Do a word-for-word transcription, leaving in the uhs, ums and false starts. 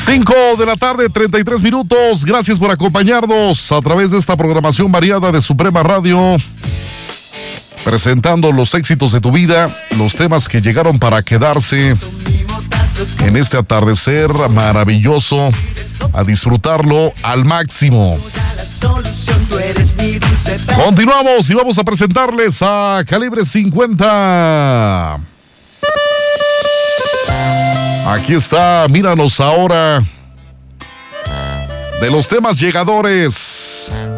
cinco de la tarde, treinta y tres minutos. Gracias por acompañarnos a través de esta programación variada de Suprema Radio, presentando los éxitos de tu vida, los temas que llegaron para quedarse en este atardecer maravilloso, a disfrutarlo al máximo. Continuamos y vamos a presentarles a Calibre cincuenta. Aquí está, míranos ahora, de los temas llegadores.